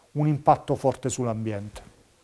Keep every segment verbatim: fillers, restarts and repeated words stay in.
un impatto forte sull'ambiente.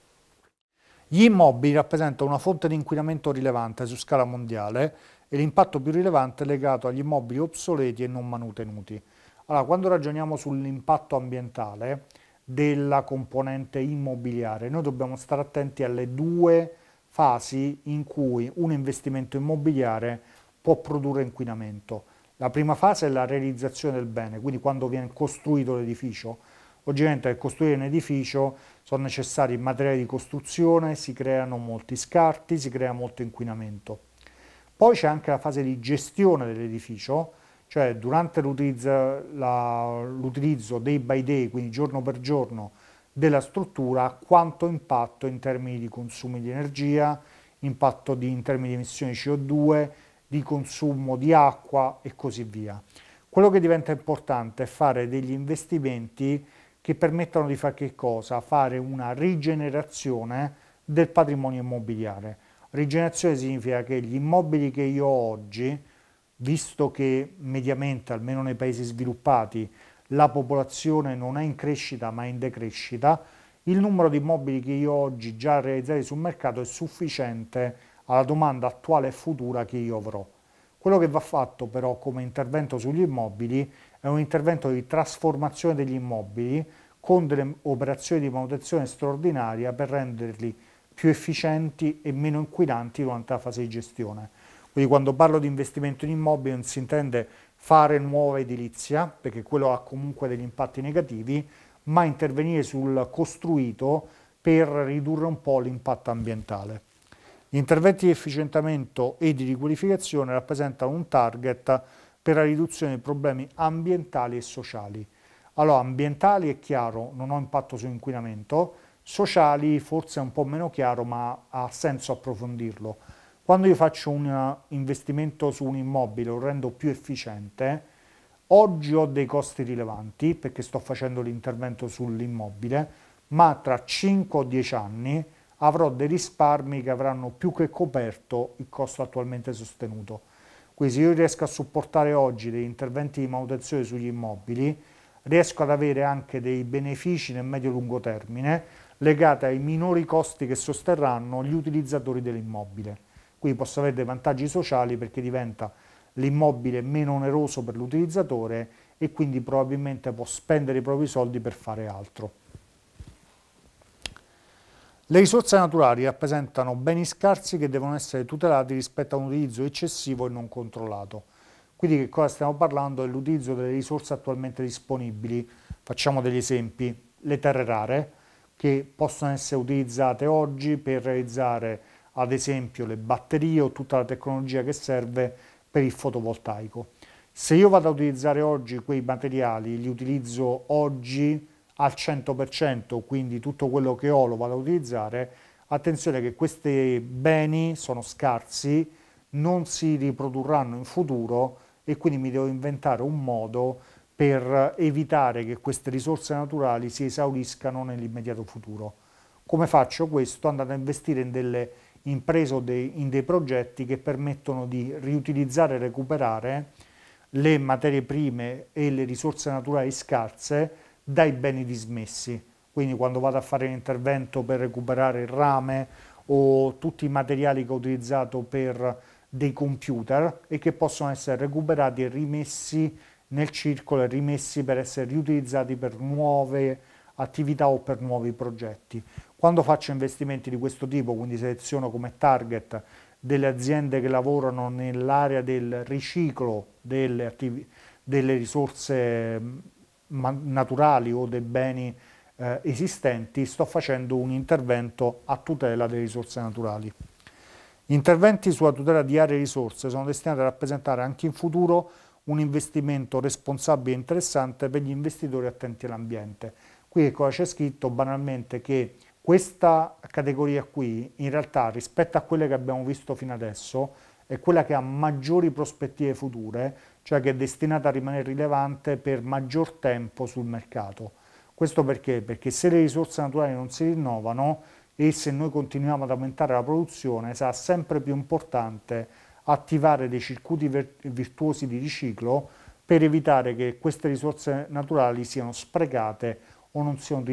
Gli immobili rappresentano una fonte di inquinamento rilevante su scala mondiale e l'impatto più rilevante è legato agli immobili obsoleti e non manutenuti. Allora, quando ragioniamo sull'impatto ambientale della componente immobiliare, noi dobbiamo stare attenti alle due fasi in cui un investimento immobiliare può produrre inquinamento. La prima fase è la realizzazione del bene, quindi quando viene costruito l'edificio. Ovviamente per costruire un edificio sono necessari materiali di costruzione, si creano molti scarti, si crea molto inquinamento. Poi c'è anche la fase di gestione dell'edificio, cioè durante l'utilizzo, la, l'utilizzo day by day, quindi giorno per giorno, della struttura, quanto impatto in termini di consumi di energia, impatto di, in termini di emissioni di C O due, di consumo di acqua e così via. Quello che diventa importante è fare degli investimenti che permettano di fare che cosa? Fare una rigenerazione del patrimonio immobiliare. Rigenerazione significa che gli immobili che io ho oggi, visto che mediamente, almeno nei paesi sviluppati, la popolazione non è in crescita ma è in decrescita, il numero di immobili che io oggi già realizzati sul mercato è sufficiente alla domanda attuale e futura che io avrò. Quello che va fatto però come intervento sugli immobili è un intervento di trasformazione degli immobili con delle operazioni di manutenzione straordinaria per renderli più efficienti e meno inquinanti durante la fase di gestione. Quindi quando parlo di investimento in immobili non si intende fare nuova edilizia, perché quello ha comunque degli impatti negativi, ma intervenire sul costruito per ridurre un po' l'impatto ambientale. Gli interventi di efficientamento e di riqualificazione rappresentano un target per la riduzione dei problemi ambientali e sociali. Allora, ambientali è chiaro, non ho impatto sull'inquinamento, sociali forse è un po' meno chiaro, ma ha senso approfondirlo. Quando io faccio un investimento su un immobile, lo rendo più efficiente, oggi ho dei costi rilevanti perché sto facendo l'intervento sull'immobile, ma tra cinque o dieci anni avrò dei risparmi che avranno più che coperto il costo attualmente sostenuto. Quindi se io riesco a supportare oggi degli interventi di manutenzione sugli immobili, riesco ad avere anche dei benefici nel medio-lungo termine legati ai minori costi che sosterranno gli utilizzatori dell'immobile. Quindi posso avere dei vantaggi sociali perché diventa l'immobile meno oneroso per l'utilizzatore e quindi probabilmente può spendere i propri soldi per fare altro. Le risorse naturali rappresentano beni scarsi che devono essere tutelati rispetto a un utilizzo eccessivo e non controllato. Quindi che cosa stiamo parlando? Dell'utilizzo delle risorse attualmente disponibili. Facciamo degli esempi. Le terre rare, che possono essere utilizzate oggi per realizzare ad esempio le batterie o tutta la tecnologia che serve per il fotovoltaico. Se io vado a utilizzare oggi quei materiali, li utilizzo oggi al cento per cento, quindi tutto quello che ho lo vado a utilizzare, attenzione che questi beni sono scarsi, non si riprodurranno in futuro e quindi mi devo inventare un modo per evitare che queste risorse naturali si esauriscano nell'immediato futuro. Come faccio questo? Andando a investire in delle imprese o dei, in dei progetti che permettono di riutilizzare e recuperare le materie prime e le risorse naturali scarse dai beni dismessi. Quindi quando vado a fare un intervento per recuperare il rame o tutti i materiali che ho utilizzato per dei computer e che possono essere recuperati e rimessi nel circolo e rimessi per essere riutilizzati per nuove attività o per nuovi progetti. Quando faccio investimenti di questo tipo, quindi seleziono come target delle aziende che lavorano nell'area del riciclo delle, attiv- delle risorse naturali o dei beni eh, esistenti, sto facendo un intervento a tutela delle risorse naturali. Gli interventi sulla tutela di aree e risorse sono destinati a rappresentare anche in futuro un investimento responsabile e interessante per gli investitori attenti all'ambiente. Qui cosa c'è scritto? Banalmente che questa categoria qui, in realtà, rispetto a quelle che abbiamo visto fino adesso, è quella che ha maggiori prospettive future, cioè che è destinata a rimanere rilevante per maggior tempo sul mercato. Questo perché? Perché se le risorse naturali non si rinnovano e se noi continuiamo ad aumentare la produzione, sarà sempre più importante attivare dei circuiti virtuosi di riciclo per evitare che queste risorse naturali siano sprecate o non siano